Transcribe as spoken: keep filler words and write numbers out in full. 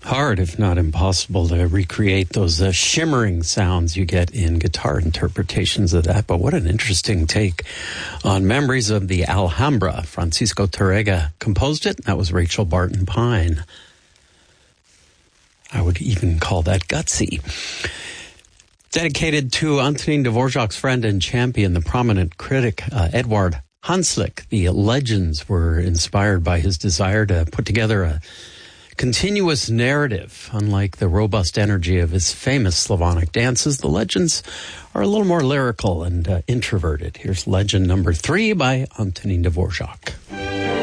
hard, if not impossible, to recreate those uh, shimmering sounds you get in guitar interpretations of that. But what an interesting take on Memories of the Alhambra. Francisco Tárrega composed it. That was Rachel Barton Pine. I would even call that gutsy. Dedicated to Antonin Dvorak's friend and champion, the prominent critic uh, Edward Hanslick. The legends were inspired by his desire to put together a continuous narrative. Unlike the robust energy of his famous Slavonic dances, the legends are a little more lyrical and uh, introverted. Here's legend number three by Antonin Dvorak.